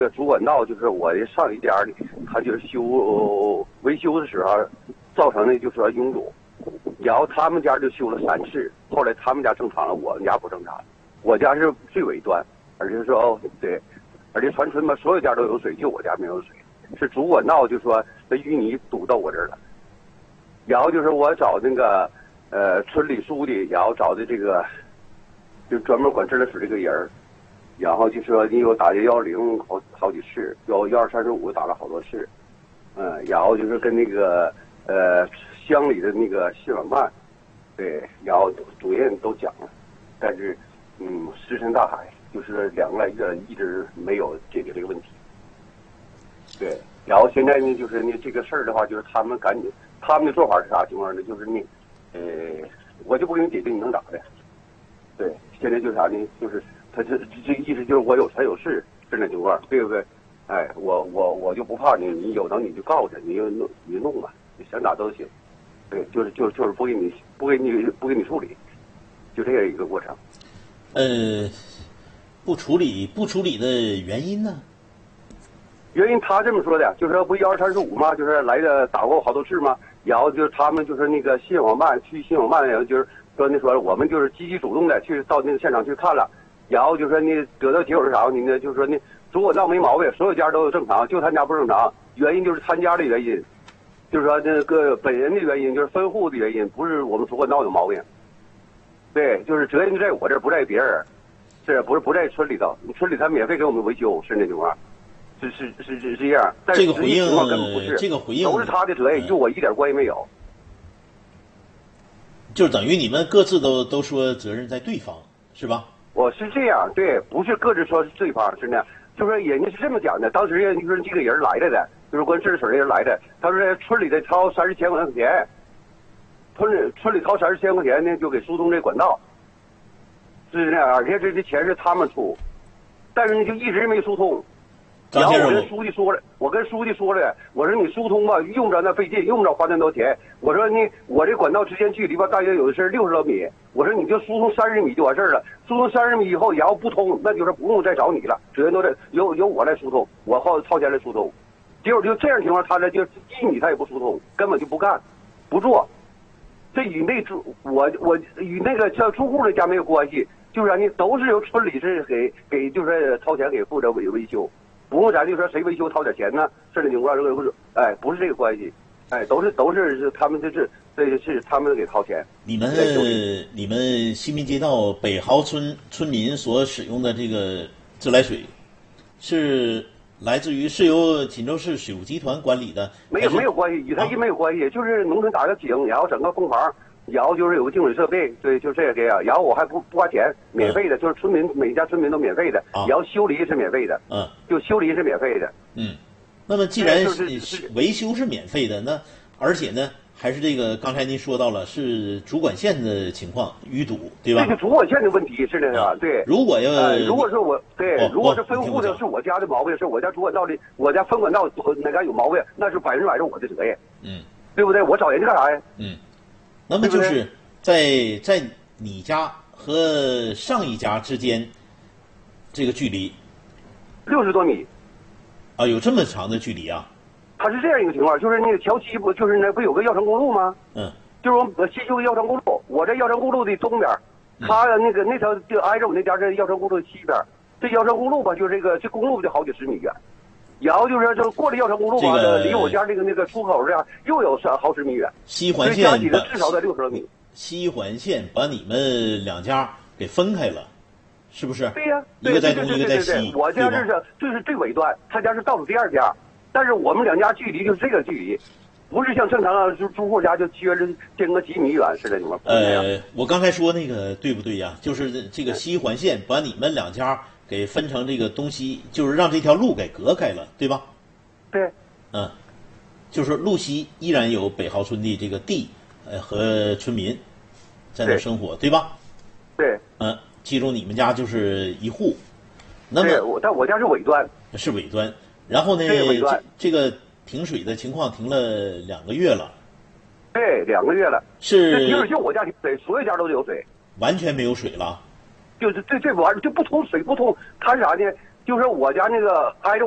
这主管道就是我的上一家里，他就是维修的时候造成的就是说拥堵，然后他们家就修了3次，后来他们家正常了，我们家不正常，我家是最尾端，而且说对，而且全村嘛所有家都有水，就我家没有水，是主管道就说这淤泥堵到我这儿了，然后就是我找那个村里书记，然后找的这个就专门管自来水这个人儿。然后就说你有打110好几次，有1235打了好多次，然后就是跟那个乡里的那个信网办，对，然后主任都讲了，但是石沉大海，就是2个来月一直没有解决这个问题。对，然后现在呢，就是呢这个事儿的话，就是他们赶紧，他们的做法是啥情况呢？就是呢，我就不给你解决，你能咋的？对，现在就是啥呢？就是他这意思就是我有财有势这种情况，对不对？哎，我就不怕你，你有能你就告诉他，你弄吧，你想咋都行。对，就是不给你处理，就这样一个过程。 不处理的原因呢？ 原因他这么说的，就是不1235嘛，就是来的打过好多次嘛，然后就是他们就是那个信网办去信网办，然后就是说我们就是积极主动的去到那个现场去看了，然后就说你得到结果是啥呢？就是说呢主管道没毛病，所有家都正常，就他家不正常，原因就是他家的原因，就是说那个本人的原因，就是分户的原因，不是我们主管道有毛病。对，就是责任就在我这儿，不在别人，是不在村里头？村里他免费给我们维修，是那情况。是这样，但是这个回应情况根本不是， 这个回应都是他的责任，就我一点关系没有。 就等于你们各自都说责任在对方，是吧？ 我是这样，对，不是各自说是对方，是那，就说人家是这么讲的。当时就是这个人来了的，就是关治水的人来的，他说村里得掏30千块钱，村里掏30千块钱呢，就给疏通这管道，是那样，而且这钱是他们出，但是呢就一直没疏通。然后我跟书记说了，我说你疏通吧，用不着那费劲，用不着花那么多钱。我说我这管道之间距离吧，大约有的是60多米。我说你就疏通30米就完事儿了。疏通30米以后，然后不通，那就是不用再找你了，责任都得由我来疏通，我掏钱来疏通。结果就这样情况，他这就1米他也不疏通，根本就不干，不做。这与我与那个叫住户的家没有关系，就是啥呢？都是由村里是给就是掏钱给负责维修。不用咱就说谁维修掏点钱呢？这种情况不是这个关系，都是他们这是他们给掏钱。 你们新民街道北豪村村民所使用的这个自来水，是来自于是由锦州市水务集团管理的？ 没有关系，与他没有关系，就是农村打个井，然后整个泵房。然后就是有个净水设备，对，就这个样。然后我还不花钱，免费的，就是村民每家村民都免费的。然后修理是免费的，就修理是免费的。 那么既然维修是免费的，那而且呢，还是这个刚才您说到了是主管线的情况淤堵，对吧？ 这个主管线的问题是这个，对。 如果如果是分户的是我家的毛病，是我家主管道的，我家分管道哪家有毛病，那是100%是我的责任。对不对？我找人家干啥呀？ 那么就是在你家和上一家之间，这个距离 60多米啊，有这么长的距离啊？ 它是这样一个情况，就是那个桥西不就是那不有个药城公路吗？就是我西修药城公路，我在药城公路的东边，他那条就挨着我那家是药城公路的西边，这药城公路吧，就是这公路就好几十米远。然后就是过了药城公路吧，离我家那个出口这样又有好10米远。 西环线至少在60多米。 西环线把你们两家给分开了，是不是？ 对呀， 一个在东，一个在西。 我家这是最尾端，他家是倒数第2家，但是我们两家距离就是这个距离，不是像正常住户家就约着间隔几米远似的那种。 我刚才说那个对不对呀？就是这个西环线把你们两家给分成这个东西，就是让这条路给隔开了，对吧？ 对。 就是路西依然有北豪村的这个地，和村民在那生活，对吧？ 对。 其中你们家就是一户。那么但我家是尾端。 是尾端。然后呢，这个停水的情况停了2个月了。 对，2个月了。 是。 就我家停水，所有家都有水。 完全没有水了。 就是这玩意儿就不通水不通，它是啥呢？就是我家那个挨着